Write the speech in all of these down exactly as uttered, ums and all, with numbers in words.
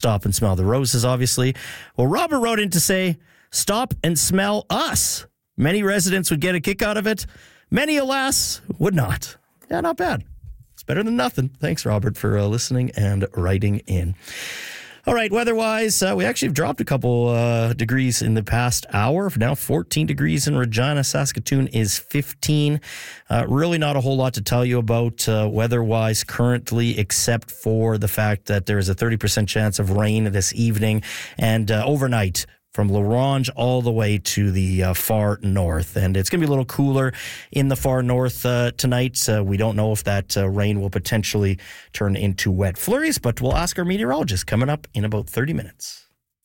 stop and smell the roses, obviously. Well, Robert wrote in to say, stop and smell us. Many residents would get a kick out of it. Many, alas, would not. Yeah, not bad. It's better than nothing. Thanks, Robert, for uh, listening and writing in. All right, weather-wise, uh, we actually have dropped a couple uh, degrees in the past hour. Now fourteen degrees in Regina. Saskatoon is fifteen. Uh, really not a whole lot to tell you about uh, weather-wise currently, except for the fact that there is a thirty percent chance of rain this evening and uh, overnight from La Ronge all the way to the uh, far north. And it's going to be a little cooler in the far north uh, tonight. Uh, we don't know if that uh, rain will potentially turn into wet flurries, but we'll ask our meteorologist coming up in about thirty minutes.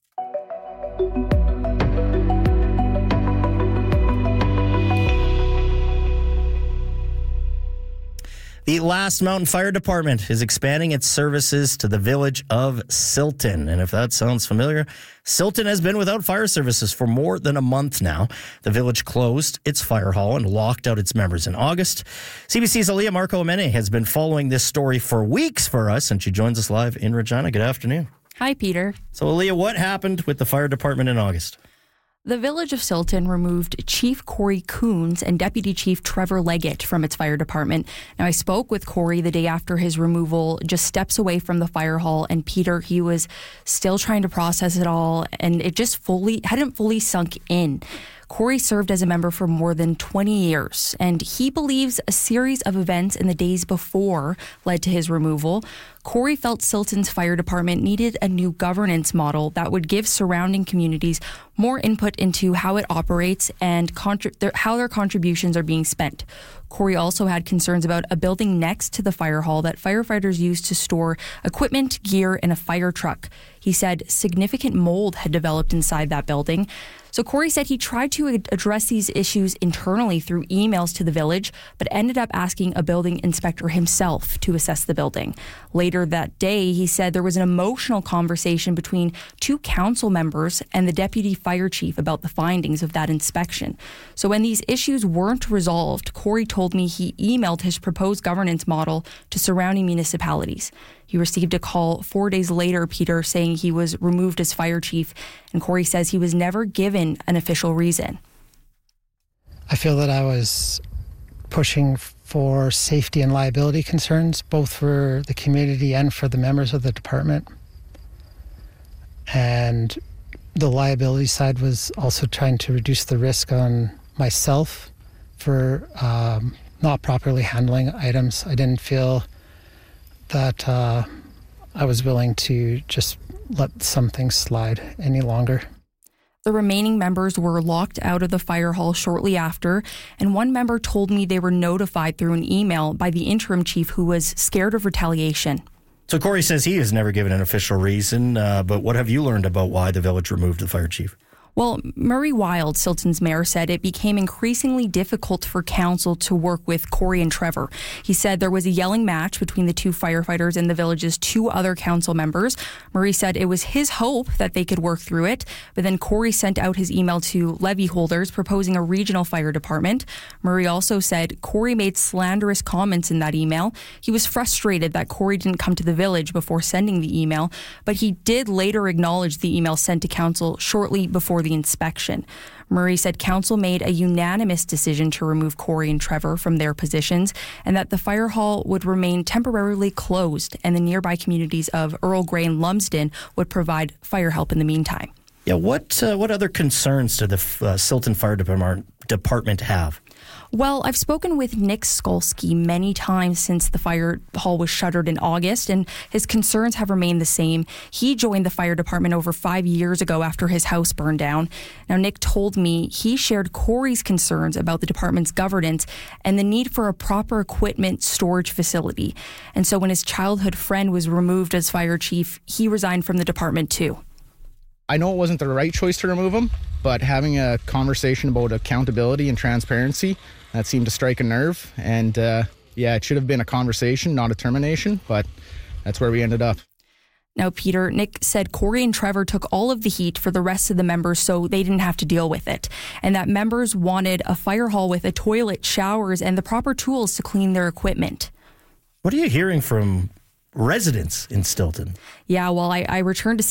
The Last Mountain Fire Department is expanding its services to the village of Silton. And if that sounds familiar, Silton has been without fire services for more than a month now. The village closed its fire hall and locked out its members in August. C B C's Aaliyah Marco Amene has been following this story for weeks for us, and she joins us live in Regina. Good afternoon. Hi, Peter. So, Aaliyah, what happened with the fire department in August? The village of Silton removed Chief Corey Coons and Deputy Chief Trevor Leggett from its fire department. Now, I spoke with Corey the day after his removal, just steps away from the fire hall. And Peter, he was still trying to process it all, and it just fully hadn't fully sunk in. Corey served as a member for more than twenty years, and he believes a series of events in the days before led to his removal. Corey felt Silton's fire department needed a new governance model that would give surrounding communities more input into how it operates and contri- their, how their contributions are being spent. Corey also had concerns about a building next to the fire hall that firefighters used to store equipment, gear, and a fire truck. He said significant mold had developed inside that building. So Corey said he tried to address these issues internally through emails to the village, but ended up asking a building inspector himself to assess the building. Later that day, he said there was an emotional conversation between two council members and the deputy fire chief about the findings of that inspection. So when these issues weren't resolved, Corey told me he emailed his proposed governance model to surrounding municipalities. He received a call four days later, Peter, saying he was removed as fire chief, and Corey says he was never given an official reason. I feel that I was pushing for safety and liability concerns, both for the community and for the members of the department. And the liability side was also trying to reduce the risk on myself for um, not properly handling items. I didn't feel that uh, I was willing to just let some things slide any longer. The remaining members were locked out of the fire hall shortly after, and one member told me they were notified through an email by the interim chief who was scared of retaliation. So Corey says he has never given an official reason, uh, but what have you learned about why the village removed the fire chief? Well, Murray Wild, Silton's mayor, said it became increasingly difficult for council to work with Corey and Trevor. He said there was a yelling match between the two firefighters and the village's two other council members. Murray said it was his hope that they could work through it, but then Corey sent out his email to levy holders proposing a regional fire department. Murray also said Corey made slanderous comments in that email. He was frustrated that Corey didn't come to the village before sending the email, but he did later acknowledge the email sent to council shortly before the inspection. Murray said council made a unanimous decision to remove Corey and Trevor from their positions and that the fire hall would remain temporarily closed and the nearby communities of Earl Grey and Lumsden would provide fire help in the meantime. Yeah, what uh, what other concerns do the uh, Silton Fire Department, department have? Well, I've spoken with Nick Skolsky many times since the fire hall was shuttered in August, and his concerns have remained the same. He joined the fire department over five years ago after his house burned down. Now, Nick told me he shared Corey's concerns about the department's governance and the need for a proper equipment storage facility. And so when his childhood friend was removed as fire chief, he resigned from the department too. I know it wasn't the right choice to remove him, but having a conversation about accountability and transparency, that seemed to strike a nerve. And uh, yeah, it should have been a conversation, not a termination, but that's where we ended up. Now, Peter, Nick said Corey and Trevor took all of the heat for the rest of the members so they didn't have to deal with it. And that members wanted a fire hall with a toilet, showers, and the proper tools to clean their equipment. What are you hearing from residents in Silton? Yeah, well, I, I returned to